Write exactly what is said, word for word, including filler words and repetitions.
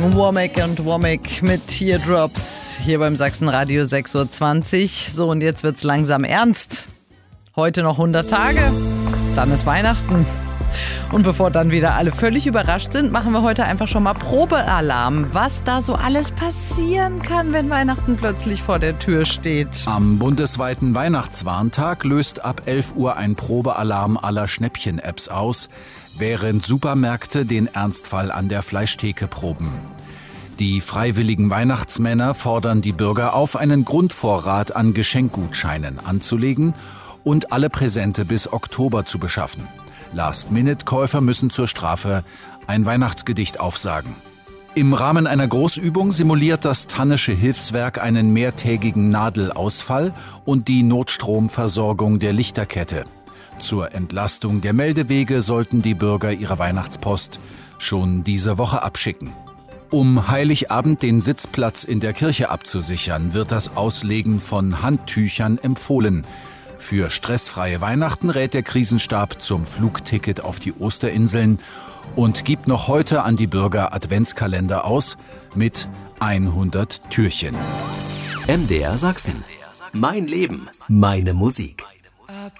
Womack und Womack mit Teardrops hier beim Sachsenradio sechs Uhr zwanzig. So, und jetzt wird's langsam ernst. Heute noch hundert Tage, dann ist Weihnachten. Und bevor dann wieder alle völlig überrascht sind, machen wir heute einfach schon mal Probealarm, was da so alles passieren kann, wenn Weihnachten plötzlich vor der Tür steht. Am bundesweiten Weihnachtswarntag löst ab elf Uhr ein Probealarm aller Schnäppchen-Apps aus, während Supermärkte den Ernstfall an der Fleischtheke proben. Die freiwilligen Weihnachtsmänner fordern die Bürger auf, einen Grundvorrat an Geschenkgutscheinen anzulegen und alle Präsente bis Oktober zu beschaffen. Last-Minute-Käufer müssen zur Strafe ein Weihnachtsgedicht aufsagen. Im Rahmen einer Großübung simuliert das Tannische Hilfswerk einen mehrtägigen Nadelausfall und die Notstromversorgung der Lichterkette. Zur Entlastung der Meldewege sollten die Bürger ihre Weihnachtspost schon diese Woche abschicken. Um Heiligabend den Sitzplatz in der Kirche abzusichern, wird das Auslegen von Handtüchern empfohlen. Für stressfreie Weihnachten rät der Krisenstab zum Flugticket auf die Osterinseln und gibt noch heute an die Bürger Adventskalender aus mit hundert Türchen. M D R Sachsen. Mein Leben, meine Musik. Ab